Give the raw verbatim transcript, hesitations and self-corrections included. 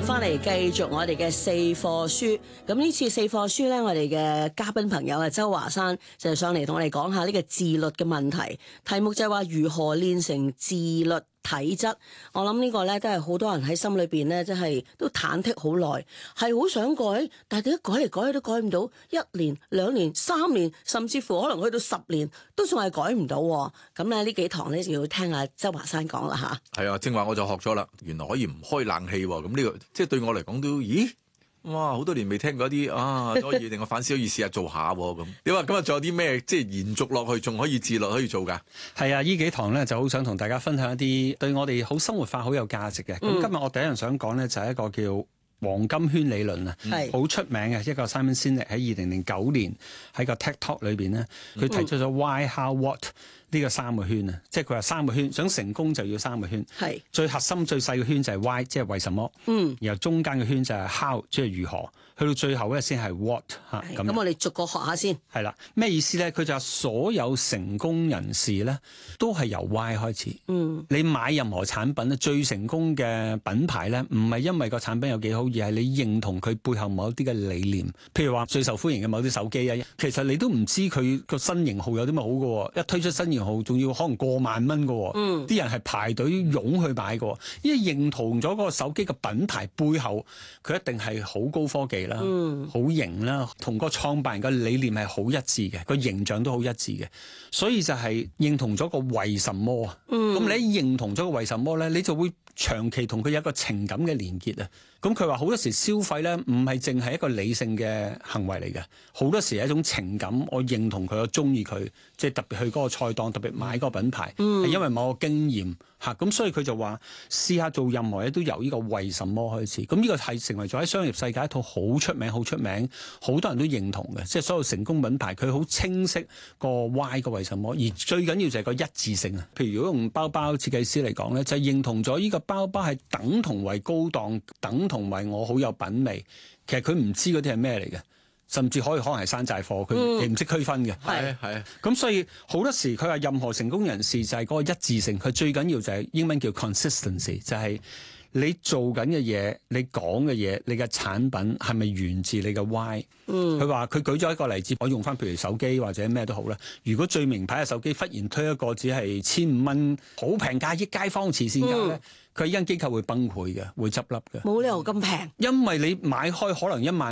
翻嚟繼續我哋嘅四課書。咁呢次四課書咧，我哋嘅嘉賓朋友啊，周華山就上嚟同我哋講下呢個自律嘅問題。題目就係話如何練成自律體質。我諗呢個咧都係好多人喺心裏邊咧，即係都忐忑好耐，係好想改，但係點解改嚟改去都改唔到？一年、兩年、三年，甚至乎可能去到十年，都仲係改唔到。咁咧呢幾堂咧就要聽下周華山講啦吓。 係啊，正話我就學咗啦，原來可以唔開冷氣喎。咁呢個即係對我嚟講都，咦？哇！好多年未聽過一啲啊，可以令我反思，可以試下做下咁。你話今日仲有啲咩即係延續落去，仲可以自律可以做㗎？ 係啊，呢幾堂咧就好想同大家分享一啲對我哋好生活化、好有價值嘅。咁、嗯、今日我第一樣想講咧就係一個叫黃金圈理論啊，好、嗯、出名嘅一個 Simon Sinek 喺二零零九年喺個 TED Talk 裏邊咧，佢提出咗 Why、How、What 呢個三個圈啊，即係佢話三個圈想成功就要三個圈，係最核心最細嘅圈就係 Why， 即係為什麼，嗯，然後中間嘅圈就係 How， 即係如何，去到最後咧先係 What 嚇。咁我哋逐個學下先。係啦，咩意思咧？佢就話所有成功人士咧都係由 Why 開始。嗯，你買任何產品咧，最成功嘅品牌咧，唔係因為個產品有幾好，而係你認同佢背後某一啲嘅理念。譬如話最受歡迎嘅某啲手機啊，其實你都唔知佢個新型號有啲乜好嘅，一推出新型號仲要可能過萬蚊嘅，嗯，啲人係排隊湧去買嘅，因為認同咗嗰個手機嘅品牌背後，佢一定係好高科技啦，嗯，好型啦，同個創辦人嘅理念係好一致嘅，個形象都好一致嘅，所以就係認同咗個為什麼啊，嗯，咁你一認同咗個為什麼咧，你就會長期同佢有一個情感嘅連結啊。咁佢話好多時消費咧唔係淨係一個理性嘅行為嚟嘅，好多時係一種情感，我認同佢，我中意佢，即係特別去嗰個菜檔，特別買嗰個品牌，係、嗯、因為某個經驗嚇，咁所以佢就話試下做任何嘢都由呢個為什麼開始。咁呢個係成為咗喺商業世界一套好出名、好出名，好多人都認同嘅，即係所有成功品牌佢好清晰個 why 個為什麼，而最緊要就係個一致性啊。譬如如果用包包設計師嚟講咧，就係、是、認同咗呢個包包係等同為高檔，等同為我好有品味。其實佢唔知嗰啲係咩嚟嘅。甚至可以可能係山寨貨，佢亦唔識區分嘅。係係咁，所以好多時佢話任何成功人士就係嗰個一致性，佢最緊要就係英文叫 consistency， 就係你做緊嘅嘢，你講嘅嘢，你嘅產品係咪源自你嘅 why？ 嗯，佢話佢舉咗一個例子，我用翻譬如手機或者咩都好啦。如果最名牌嘅手機忽然推一個只係千五蚊，好平價，益街坊慈善家咧。嗯，佢依間機構會崩潰嘅，會執笠嘅。冇理由咁平，因為你買開可能一萬